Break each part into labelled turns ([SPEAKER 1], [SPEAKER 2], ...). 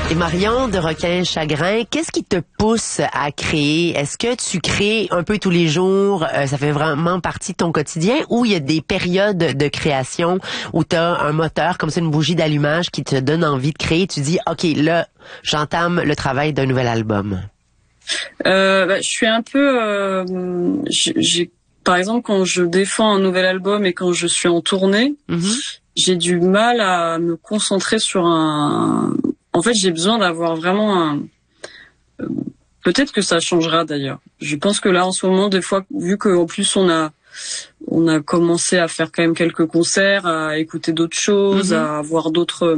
[SPEAKER 1] Et Marion de Requin Chagrin, qu'est-ce qui te pousse à créer? Est-ce que tu crées un peu tous les jours, ça fait vraiment partie de ton quotidien, ou il y a des périodes de création où tu as un moteur, comme ça une bougie d'allumage qui te donne envie de créer, tu dis, OK, là, j'entame le travail d'un nouvel album?
[SPEAKER 2] Je suis un peu... par exemple, quand je défends un nouvel album et quand je suis en tournée, j'ai du mal à me concentrer sur un... En fait, j'ai besoin d'avoir vraiment un... Peut-être que ça changera d'ailleurs. Je pense que là, en ce moment, des fois, vu qu'en plus on a commencé à faire quand même quelques concerts, à écouter d'autres choses, à voir d'autres...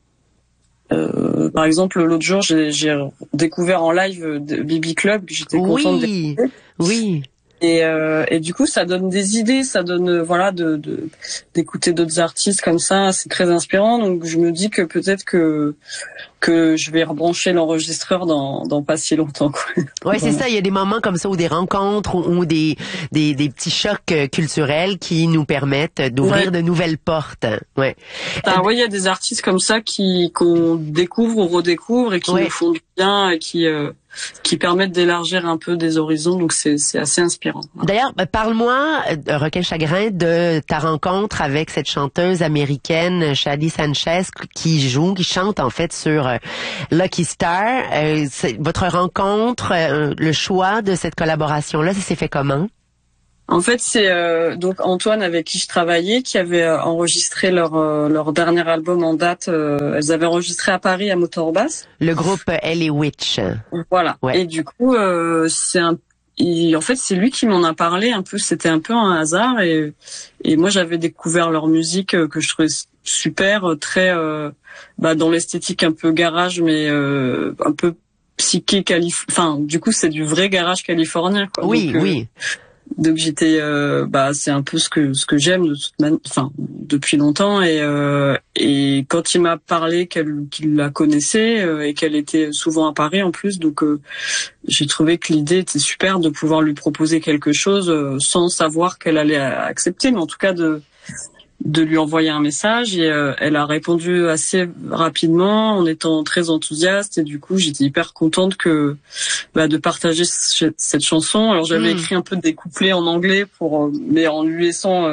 [SPEAKER 2] par exemple, l'autre jour, j'ai découvert en live Bibi Club, que j'étais contente d'écouter.
[SPEAKER 1] Oui.
[SPEAKER 2] Et du coup, ça donne des idées, ça donne d'écouter d'autres artistes comme ça, c'est très inspirant. Donc je me dis que peut-être que je vais rebrancher l'enregistreur dans pas si longtemps, quoi.
[SPEAKER 1] Ouais, c'est ça, il y a des moments comme ça, ou des rencontres ou des petits chocs culturels qui nous permettent d'ouvrir de nouvelles portes. Ouais.
[SPEAKER 2] Il y a des artistes comme ça qu'on découvre ou redécouvre et qui nous font du bien et qui permettent d'élargir un peu des horizons, donc c'est assez inspirant.
[SPEAKER 1] D'ailleurs, parle-moi, Requin Chagrin, de ta rencontre avec cette chanteuse américaine, Shadi Sanchez, qui chante en fait sur Lucky Star. Votre rencontre, le choix de cette collaboration-là, ça s'est fait comment?
[SPEAKER 2] En fait, c'est donc Antoine avec qui je travaillais qui avait enregistré leur dernier album en date. Elles avaient enregistré à Paris à Motorbass.
[SPEAKER 1] Le groupe LA Witch.
[SPEAKER 2] Voilà. Ouais. Et du coup, en fait, c'est lui qui m'en a parlé un peu. C'était un peu un hasard et moi j'avais découvert leur musique que je trouvais super, très dans l'esthétique un peu garage, mais un peu psyché Enfin, du coup, c'est du vrai garage californien, quoi.
[SPEAKER 1] Oui,
[SPEAKER 2] donc,
[SPEAKER 1] oui.
[SPEAKER 2] Donc j'étais c'est un peu ce que j'aime depuis longtemps et quand il m'a parlé qu'il la connaissait et qu'elle était souvent à Paris en plus, donc j'ai trouvé que l'idée était super de pouvoir lui proposer quelque chose sans savoir qu'elle allait accepter, mais en tout cas de lui envoyer un message et elle a répondu assez rapidement en étant très enthousiaste et du coup j'étais hyper contente de partager cette chanson. Alors j'avais écrit un peu des couplets en anglais mais en lui laissant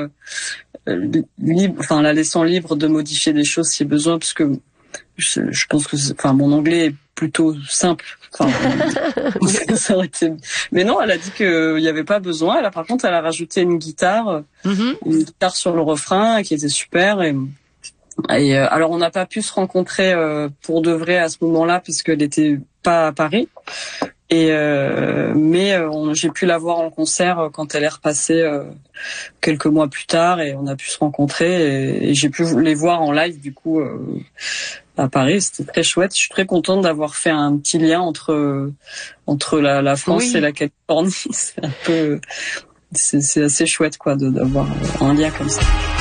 [SPEAKER 2] la laissant libre de modifier des choses si besoin, parce que je pense que mon anglais est plutôt simple. Ça aurait été... Mais non, elle a dit qu'il n'y avait pas besoin. Par contre, elle a rajouté une guitare sur le refrain qui était super. Et alors, on n'a pas pu se rencontrer pour de vrai à ce moment-là puisqu'elle n'était pas à Paris. Mais j'ai pu la voir en concert quand elle est repassée quelques mois plus tard et on a pu se rencontrer et j'ai pu les voir en live du coup à Paris. C'était très chouette. Je suis très contente d'avoir fait un petit lien entre la France et la Californie. C'est assez chouette quoi d'avoir un lien comme ça.